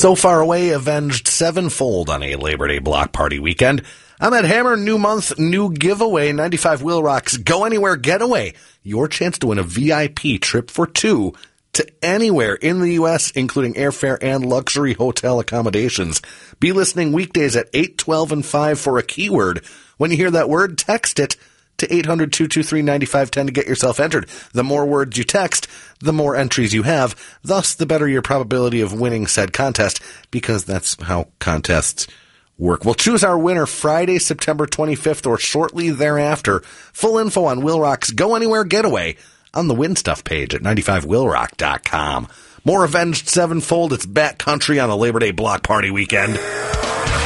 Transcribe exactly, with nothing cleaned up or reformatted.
So Far Away avenged sevenfold on a Labor Day block party weekend. I'm at Hammer, new month, new giveaway, ninety-five Wheel Rock's Go Anywhere Getaway. Your chance to win a V I P trip for two to anywhere in the U S, including airfare and luxury hotel accommodations. Be listening weekdays at eight, twelve, and five for a keyword. When you hear that word, text it to eight hundred, two two three, nine five one zero to get yourself entered. The more words you text, the more entries you have. Thus, the better your probability of winning said contest, because that's how contests work. We'll choose our winner Friday, September twenty-fifth, or shortly thereafter. Full info on Wheel Rock's Go Anywhere Getaway on the Win Stuff page at ninety-five wheel rock dot com. More Avenged Sevenfold. It's backcountry on a Labor Day block party weekend.